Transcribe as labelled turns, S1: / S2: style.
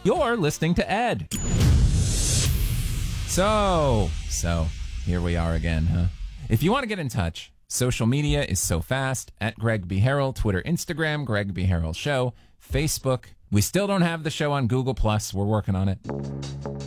S1: You're listening to Ed. So, here we are again, huh? If you want to get in touch, social media is so fast, at Greg B. Harrell, Twitter, Instagram, Greg B. Harrell Show, Facebook. We still don't have the show on Google+. We're working on it.